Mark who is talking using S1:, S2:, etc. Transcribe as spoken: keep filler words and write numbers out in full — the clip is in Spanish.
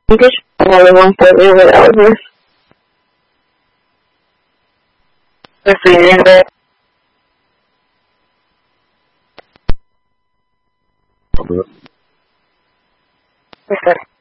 S1: English only one forty hours. Refrigerator.
S2: Hello.
S1: Yes, sir.